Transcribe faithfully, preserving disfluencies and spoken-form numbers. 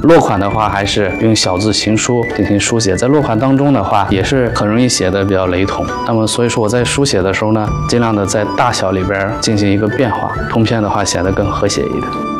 落款的话，还是用小字行书进行书写，在落款当中的话，也是很容易写的比较雷同。那么所以说我在书写的时候呢，尽量的在大小里边进行一个变化，通篇的话显得更和谐一点。